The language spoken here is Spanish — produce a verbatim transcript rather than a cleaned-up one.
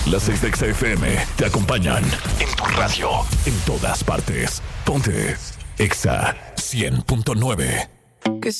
Las seis de Exa F M te acompañan en tu radio, en todas partes. Ponte Exa cien punto nueve.